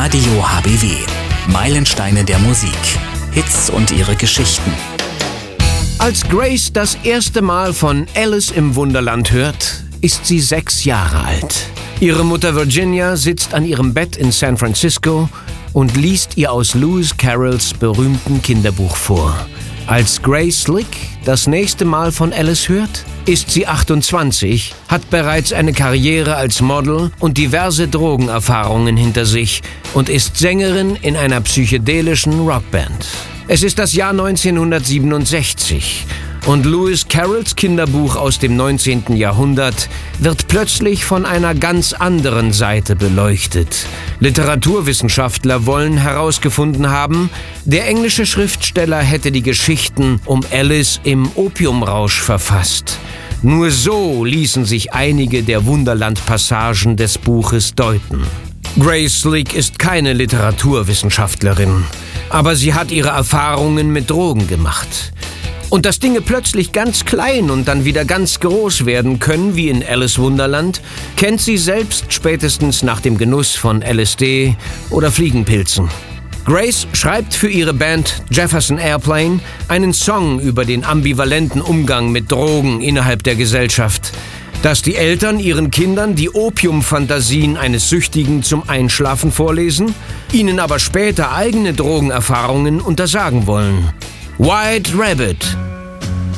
Radio HBW. Meilensteine der Musik. Hits und ihre Geschichten. Als Grace das erste Mal von Alice im Wunderland hört, ist sie 6 Jahre alt. Ihre Mutter Virginia sitzt an ihrem Bett in San Francisco und liest ihr aus Lewis Carrolls berühmten Kinderbuch vor. Als Grace Slick das nächste Mal von Alice hört, ist sie 28, hat bereits eine Karriere als Model und diverse Drogenerfahrungen hinter sich und ist Sängerin in einer psychedelischen Rockband. Es ist das Jahr 1967 und Lewis Carrolls Kinderbuch aus dem 19. Jahrhundert wird plötzlich von einer ganz anderen Seite beleuchtet. Literaturwissenschaftler wollen herausgefunden haben, der englische Schriftsteller hätte die Geschichten um Alice im Opiumrausch verfasst. Nur so ließen sich einige der Wunderland-Passagen des Buches deuten. Grace Slick ist keine Literaturwissenschaftlerin, aber sie hat ihre Erfahrungen mit Drogen gemacht. Und dass Dinge plötzlich ganz klein und dann wieder ganz groß werden können, wie in Alice Wunderland, kennt sie selbst spätestens nach dem Genuss von LSD oder Fliegenpilzen. Grace schreibt für ihre Band Jefferson Airplane einen Song über den ambivalenten Umgang mit Drogen innerhalb der Gesellschaft, dass die Eltern ihren Kindern die Opiumfantasien eines Süchtigen zum Einschlafen vorlesen, ihnen aber später eigene Drogenerfahrungen untersagen wollen. White Rabbit